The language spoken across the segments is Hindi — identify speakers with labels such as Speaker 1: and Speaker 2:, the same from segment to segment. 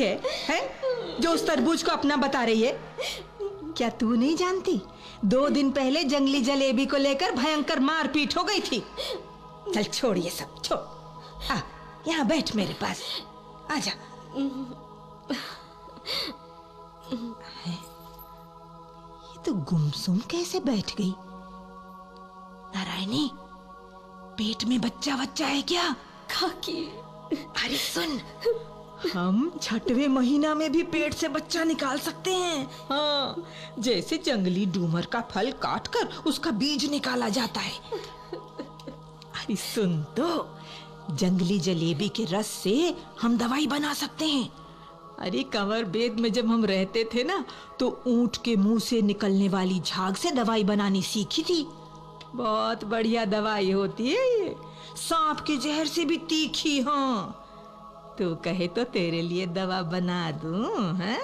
Speaker 1: है जो उस तरबूज को अपना बता रही है? क्या तू नहीं जानती 2 दिन पहले जंगली जलेबी को लेकर भयंकर मारपीट हो गई थी। चल छोड़ ये सब, छोड़। आ यहाँ बैठ मेरे पास, आजा। ये तो गुमसुम कैसे बैठ गई? नारायणी, पेट में बच्चा है क्या?
Speaker 2: काकी,
Speaker 1: अरे सुन, हम 6वें महीना में भी पेट से बच्चा निकाल सकते हैं। हाँ, जैसे जंगली डूमर का फल काटकर उसका बीज निकाला जाता है। अरे सुन तो, जंगली जलेबी के रस से हम दवाई बना सकते हैं। अरे कंवर बेद में जब हम रहते थे ना, तो ऊंट के मुंह से निकलने वाली झाग से दवाई बनानी सीखी थी। बहुत बढ़िया दवाई होती है ये, सांप के जहर से भी तीखी। हाँ, तू कहे तो तेरे लिए दवा बना दूं, हैं?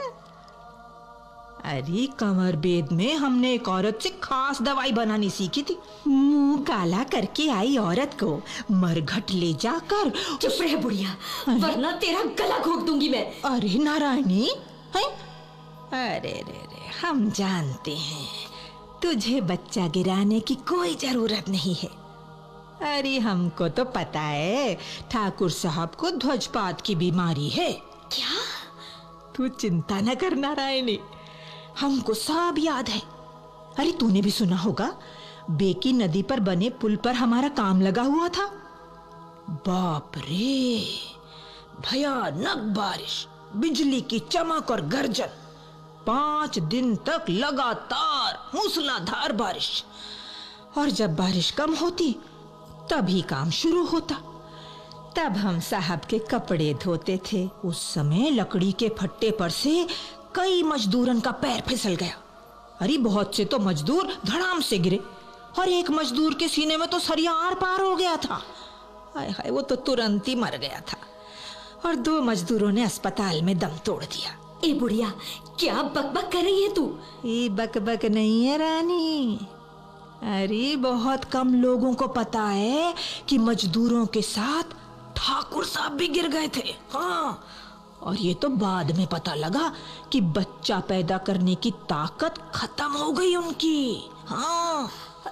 Speaker 1: अरे कंवर बेद में हमने एक औरत से खास दवाई बनानी सीखी थी। मुंह काला करके आई औरत को मरघट ले जाकर।
Speaker 2: चुप रह बुढ़िया, वरना तेरा गला घोट दूंगी मैं।
Speaker 1: अरे नारायणी, हैं? अरे रे रे, हम जानते हैं तुझे बच्चा गिराने की कोई जरूरत नहीं है। अरे हमको तो पता है ठाकुर साहब को ध्वजपात की बीमारी है।
Speaker 2: क्या?
Speaker 1: तू चिंता न कर नारायणी, हमको सब याद है। अरे तूने भी सुना होगा, बेकी नदी पर बने पुल पर हमारा काम लगा हुआ था। बाप रे, भयानक बारिश, बिजली की चमक और गर्जन, 5 दिन तक लगातार मूसलाधार बारिश। और जब बारिश कम होती तभी काम शुरू होता। तब हम साहब के कपड़े धोते थे। उस समय लकड़ी के फट्टे पर से कई मजदूरन का पैर फिसल गया। अरे बहुत से तो मजदूर धड़ाम से गिरे और एक मजदूर के सीने में तो सरिया आर पार हो गया था। हाय हाय, वो तो तुरंत ही मर गया था। और 2 मजदूरों ने अस्पताल में दम तोड़ दिया।
Speaker 2: ए बुढ़िया, क्या बकबक कर रही है तू?
Speaker 1: ये बकबक नहीं है रानी। अरे बहुत कम लोगों को पता है कि मजदूरों के साथ ठाकुर साहब भी गिर गए थे। हाँ, और ये तो बाद में पता लगा कि बच्चा पैदा करने की ताकत खत्म हो गई उनकी। हाँ।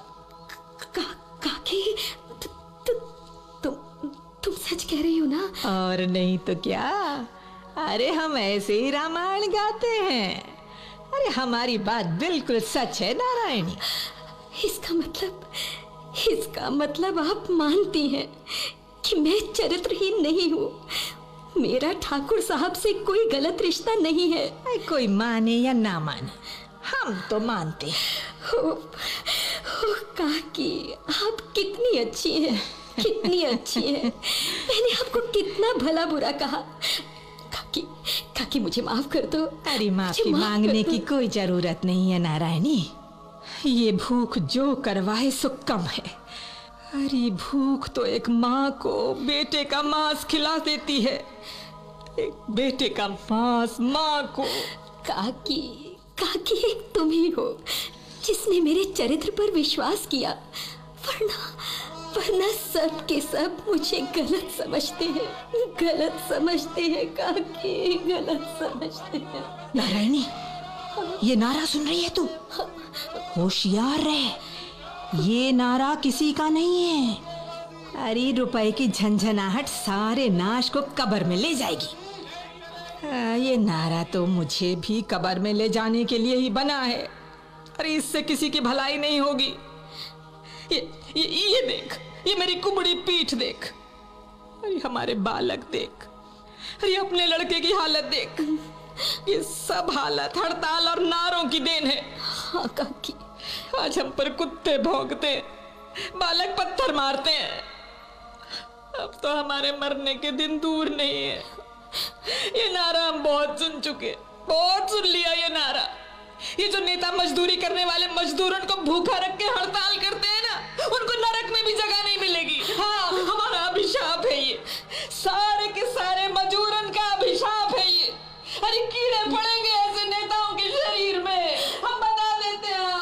Speaker 2: काकी, तुम सच कह रही हो ना?
Speaker 1: और नहीं तो क्या। अरे हम ऐसे ही रामायण गाते हैं। अरे हमारी बात बिल्कुल सच है नारायणी।
Speaker 2: इसका मतलब आप मानती हैं कि मैं चरित्रहीन नहीं हूँ। मेरा ठाकुर साहब से कोई गलत रिश्ता नहीं है।
Speaker 1: कोई माने या ना माने, हम तो मानते हैं।
Speaker 2: काकी, आप कितनी अच्छी हैं, कितनी अच्छी हैं। मैंने आपको कितना भला बुरा कहा। काकी मुझे माफ कर दो।
Speaker 1: अरे माफी मांगने की कोई जरूरत नहीं है नारायणी। ये भूख जो करवाए सो कम है। अरे भूख तो एक माँ को बेटे का मांस खिला देती है। एक बेटे का मांस माँ को।
Speaker 2: काकी एक तुम ही हो जिसने मेरे चरित्र पर विश्वास किया, वरना सब के सब मुझे गलत समझते हैं काकी, गलत समझते हैं।
Speaker 1: नारायणी, ये नारा सुन रही है तू? होशियार रहे, ये नारा किसी का नहीं है। अरे रुपए की झंझनाहट सारे नाश को कब्र में ले जाएगी। ये नारा तो मुझे भी कब्र में ले जाने के लिए ही बना है। अरे इससे किसी की भलाई नहीं होगी। ये देख, ये मेरी कुबड़ी पीठ देख, अरे हमारे बालक देख, अरे अपने लड़के की हालत देख। ये सब हालत हड़ताल और नारों की देन है।
Speaker 2: हाँ काकी,
Speaker 1: आज हम पर कुत्ते भौंकते, बालक पत्थर मारते हैं। अब तो हमारे मरने के दिन दूर नहीं है। ये नारा हम बहुत सुन चुके, बहुत सुन लिया ये नारा। ये जो नेता मजदूरी करने वाले मजदूरों को भूखा रख के हड़ताल